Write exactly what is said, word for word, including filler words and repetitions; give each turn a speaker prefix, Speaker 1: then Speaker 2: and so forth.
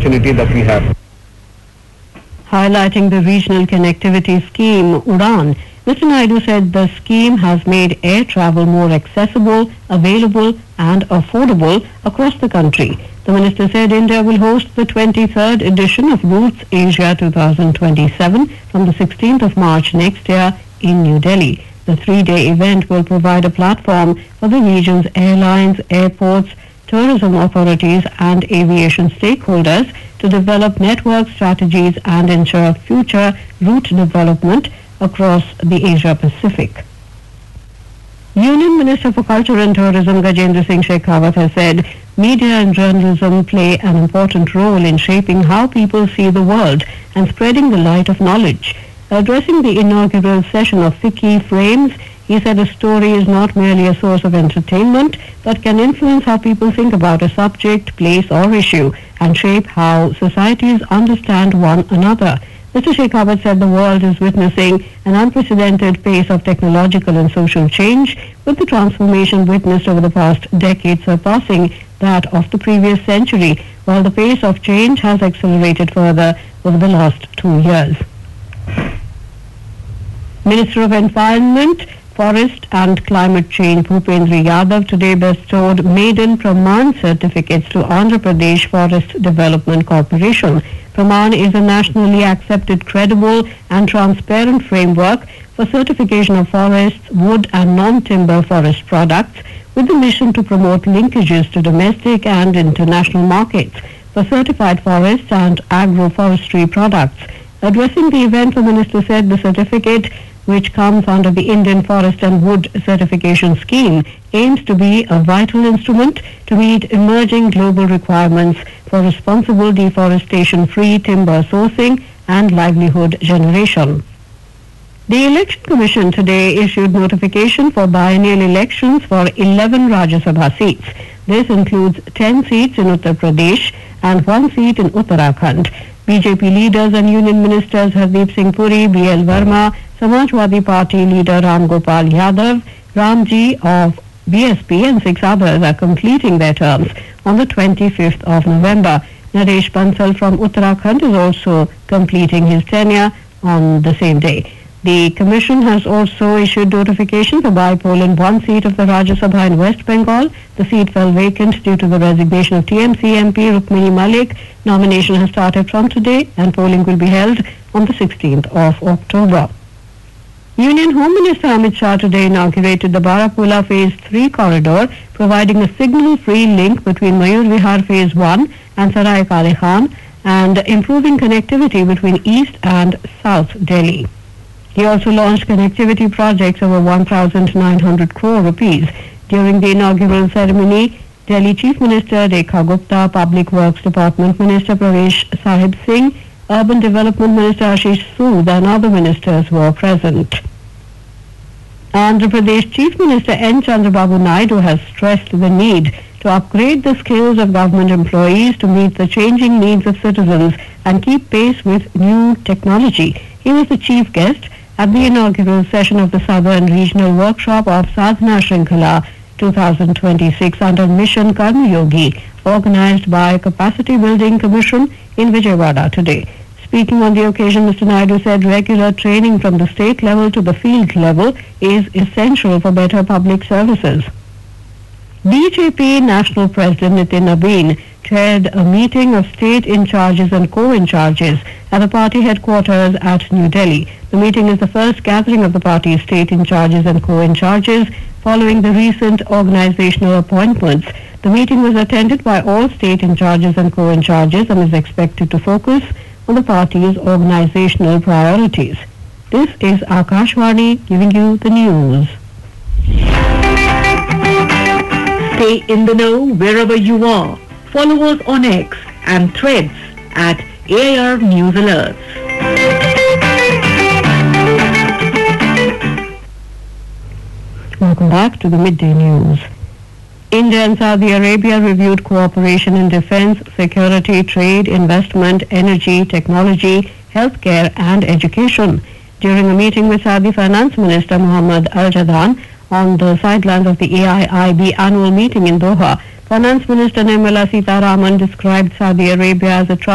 Speaker 1: opportunity that we have.
Speaker 2: Highlighting the regional connectivity scheme, UDAN, Mister Naidu said the scheme has made air travel more accessible, available and affordable across the country. The minister said India will host the twenty-third edition of Roots Asia twenty twenty-seven from the sixteenth of March next year in New Delhi. The three-day event will provide a platform for the region's airlines, airports, tourism authorities and aviation stakeholders to develop network strategies and ensure future route development across the Asia Pacific. Union Minister for Culture and Tourism Gajendra Singh Shekhawat has said media and journalism play an important role in shaping how people see the world and spreading the light of knowledge. Addressing the inaugural session of FICCI Frames, he said a story is not merely a source of entertainment, but can influence how people think about a subject, place or issue and shape how societies understand one another. Mister Shekhawat said the world is witnessing an unprecedented pace of technological and social change, with the transformation witnessed over the past decade surpassing that of the previous century, while the pace of change has accelerated further over the last two years. Minister of Environment, Forest and Climate Change Bhupendra Yadav today bestowed maiden Praman certificates to Andhra Pradesh Forest Development Corporation. Praman is a nationally accepted, credible and transparent framework for certification of forests, wood and non-timber forest products, with the mission to promote linkages to domestic and international markets for certified forests and agroforestry products. Addressing the event, the minister said the certificate, which comes under the Indian Forest and Wood Certification Scheme, aims to be a vital instrument to meet emerging global requirements for responsible deforestation-free timber sourcing and livelihood generation. The Election Commission today issued notification for biennial elections for eleven Rajya Sabha seats. This includes ten seats in Uttar Pradesh and one seat in Uttarakhand. B J P leaders and union ministers Hardeep Singh Puri, B L Verma, Samajwadi Party leader Ram Gopal Yadav, Ramji of B S P and six others are completing their terms on the twenty-fifth of November. Naresh Bansal from Uttarakhand is also completing his tenure on the same day. The Commission has also issued notification for by-poll in one seat of the Rajya Sabha in West Bengal. The seat fell vacant due to the resignation of T M C M P Rukmini Malik. Nomination has started from today and polling will be held on the sixteenth of October. Union Home Minister Amit Shah today inaugurated the Barapula Phase three corridor, providing a signal-free link between Mayur Vihar Phase one and Sarai Kale Khan and improving connectivity between East and South Delhi. He also launched connectivity projects over one thousand nine hundred crore rupees. During the inaugural ceremony, Delhi Chief Minister Rekha Gupta, Public Works Department Minister Pravesh Sahib Singh, Urban Development Minister Ashish Sood and other ministers were present. Andhra Pradesh Chief Minister N. Chandrababu Naidu has stressed the need to upgrade the skills of government employees to meet the changing needs of citizens and keep pace with new technology. He was the chief guest at the inaugural session of the Southern Regional Workshop of Sadhana Shrinkhala twenty twenty-six under Mission Karma Yogi, organized by Capacity Building Commission in Vijayawada today. Speaking on the occasion, Mister Naidu said regular training from the state level to the field level is essential for better public services. B J P National President Nitin Nabeen chaired a meeting of state in-charges and co-in-charges at the party headquarters at New Delhi. The meeting is the first gathering of the party's state in-charges and co-in-charges following the recent organizational appointments. The meeting was attended by all state in-charges and co-in-charges and is expected to focus on the party's organizational priorities. This is Akashvani giving you the news. Stay in the know wherever you are. Follow us on X and Threads at A I R News Alerts. Welcome back to the Midday News. India and Saudi Arabia reviewed cooperation in defense, security, trade, investment, energy, technology, healthcare and education. During a meeting with Saudi Finance Minister Mohammed Al-Jadhan on the sidelines of the A I I B annual meeting in Doha, Finance Minister Nirmala Sitharaman described Saudi Arabia as a